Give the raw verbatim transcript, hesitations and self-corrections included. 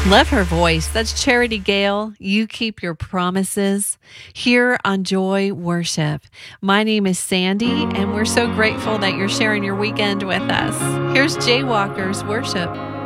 Love her voice. That's Charity Gale. You keep your promises here on Joy Worship. My name is Sandy, and we're so grateful that you're sharing your weekend with us. Here's Jaywalkers Worship.